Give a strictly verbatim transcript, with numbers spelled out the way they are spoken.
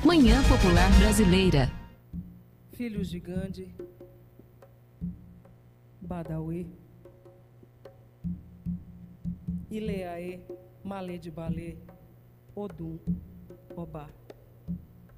Manhã Popular Brasileira. Filhos de Gandhi, Badawi, Ileaê, Malê de Balê, Odum, Obá.